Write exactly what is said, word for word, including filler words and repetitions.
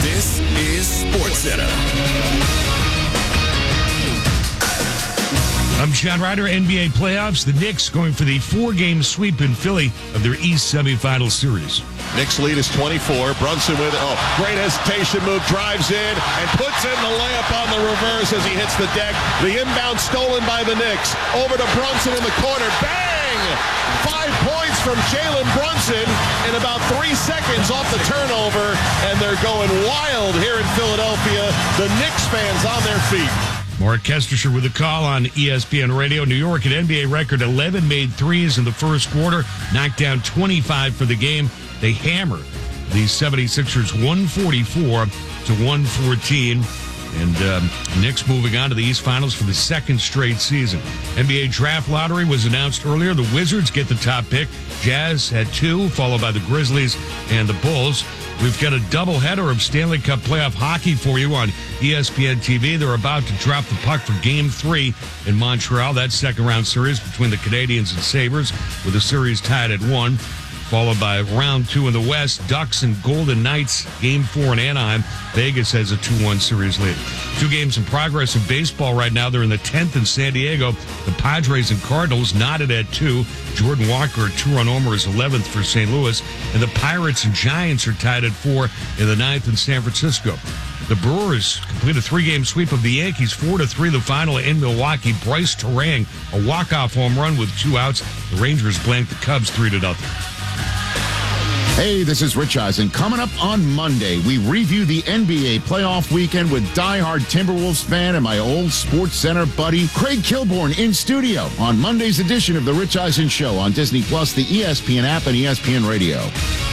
This is SportsCenter. I'm John Ryder. N B A playoffs. The Knicks going for the four-game sweep in Philly of their East semifinal series. Knicks lead is twenty-four. Brunson with, oh, great hesitation move, drives in and puts in the layup on the reverse as he hits the deck. The inbound stolen by the Knicks. Over to Brunson in the corner. Bang! Five points from Jalen Brunson in about three seconds off the turnover, and they're going wild here in Philadelphia. The Knicks fans on their feet. Mark Kestisher with a call on E S P N Radio. New York, an N B A record eleven made threes in the first quarter, knocked down twenty-five for the game. They hammer the seventy-sixers one forty-four to one fourteen. And um, Knicks moving on to the East Finals for the second straight season. N B A draft lottery was announced earlier. The Wizards get the top pick. Jazz had two, followed by the Grizzlies and the Bulls. We've got a doubleheader of Stanley Cup playoff hockey for you on E S P N T V. They're about to drop the puck for Game three in Montreal. That second-round series between the Canadiens and Sabres, with the series tied at one. Followed by round two in the West, Ducks and Golden Knights, game four in Anaheim. Vegas has a two one series lead. Two games in progress in baseball right now. They're in the tenth in San Diego. The Padres and Cardinals knotted at two. Jordan Walker, a two-run homer, is eleventh for Saint Louis. And the Pirates and Giants are tied at four in the ninth in San Francisco. The Brewers complete a three-game sweep of the Yankees, four to three the final in Milwaukee. Bryce Terang, a walk-off home run with two outs. The Rangers blanked the Cubs three to nothing. Hey, this is Rich Eisen. Coming up on Monday, we review the N B A playoff weekend with diehard Timberwolves fan and my old SportsCenter buddy, Craig Kilborn, in studio on Monday's edition of The Rich Eisen Show on Disney Plus, the E S P N app, and E S P N Radio.